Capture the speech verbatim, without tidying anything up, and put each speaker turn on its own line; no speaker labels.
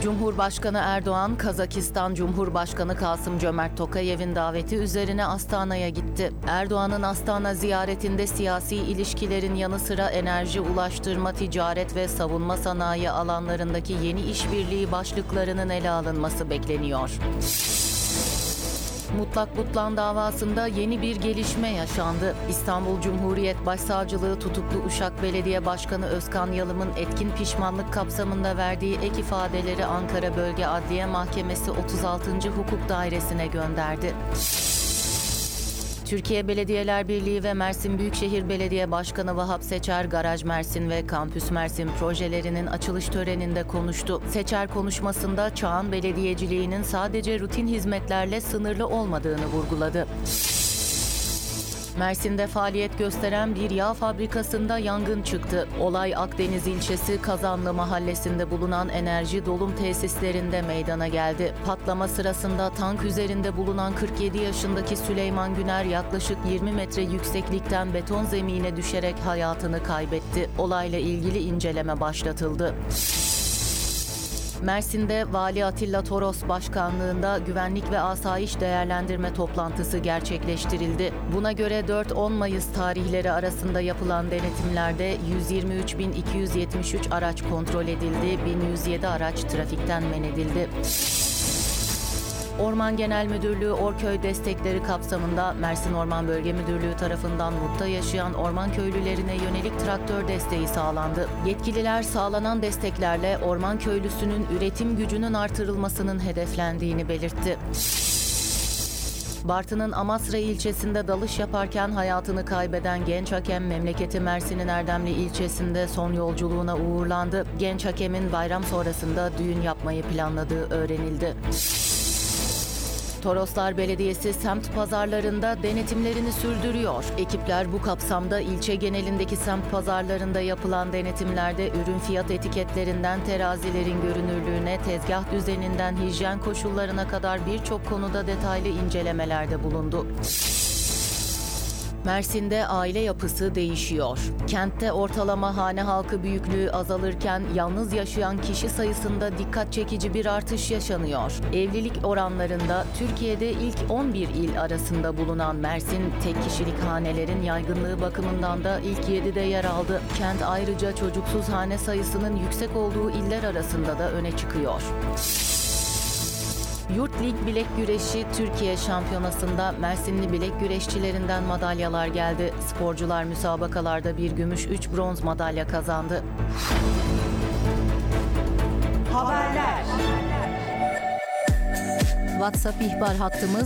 Cumhurbaşkanı Erdoğan, Kazakistan Cumhurbaşkanı Kasım-Cömert Tokayev'in daveti üzerine Astana'ya gitti. Erdoğan'ın Astana ziyaretinde siyasi ilişkilerin yanı sıra enerji, ulaştırma, ticaret ve savunma sanayi alanlarındaki yeni işbirliği başlıklarının ele alınması bekleniyor. Mutlak Butlan davasında yeni bir gelişme yaşandı. İstanbul Cumhuriyet Başsavcılığı tutuklu Uşak Belediye Başkanı Özkan Yalım'ın etkin pişmanlık kapsamında verdiği ek ifadeleri Ankara Bölge Adliye Mahkemesi otuz altıncı Hukuk Dairesi'ne gönderdi. Türkiye Belediyeler Birliği ve Mersin Büyükşehir Belediye Başkanı Vahap Seçer, Garaj Mersin ve Kampüs Mersin projelerinin açılış töreninde konuştu. Seçer konuşmasında çağın belediyeciliğinin sadece rutin hizmetlerle sınırlı olmadığını vurguladı. Mersin'de faaliyet gösteren bir yağ fabrikasında yangın çıktı. Olay Akdeniz ilçesi Kazanlı mahallesinde bulunan enerji dolum tesislerinde meydana geldi. Patlama sırasında tank üzerinde bulunan kırk yedi yaşındaki Süleyman Güner yaklaşık yirmi metre yükseklikten beton zemine düşerek hayatını kaybetti. Olayla ilgili inceleme başlatıldı. Mersin'de Vali Atilla Toros başkanlığında güvenlik ve asayiş değerlendirme toplantısı gerçekleştirildi. Buna göre dört on Mayıs tarihleri arasında yapılan denetimlerde yüz yirmi üç bin iki yüz yetmiş üç araç kontrol edildi, bin yüz yedi araç trafikten men edildi. Orman Genel Müdürlüğü Orköy destekleri kapsamında Mersin Orman Bölge Müdürlüğü tarafından Mut'ta yaşayan orman köylülerine yönelik traktör desteği sağlandı. Yetkililer sağlanan desteklerle orman köylüsünün üretim gücünün artırılmasının hedeflendiğini belirtti. Bartın'ın Amasra ilçesinde dalış yaparken hayatını kaybeden genç hakem memleketi Mersin'in Erdemli ilçesinde son yolculuğuna uğurlandı. Genç hakemin bayram sonrasında düğün yapmayı planladığı öğrenildi. Toroslar Belediyesi semt pazarlarında denetimlerini sürdürüyor. Ekipler bu kapsamda ilçe genelindeki semt pazarlarında yapılan denetimlerde ürün fiyat etiketlerinden terazilerin görünürlüğüne, tezgah düzeninden hijyen koşullarına kadar birçok konuda detaylı incelemelerde bulundu. Mersin'de aile yapısı değişiyor. Kentte ortalama hane halkı büyüklüğü azalırken yalnız yaşayan kişi sayısında dikkat çekici bir artış yaşanıyor. Evlilik oranlarında Türkiye'de ilk on bir il arasında bulunan Mersin, tek kişilik hanelerin yaygınlığı bakımından da ilk yedide yer aldı. Kent ayrıca çocuksuz hane sayısının yüksek olduğu iller arasında da öne çıkıyor. Yurt Lig Bilek Güreşi Türkiye Şampiyonası'nda Mersinli bilek güreşçilerinden madalyalar geldi. Sporcular müsabakalarda bir gümüş, üç bronz madalya kazandı.
Haberler.
WhatsApp ihbar hattımız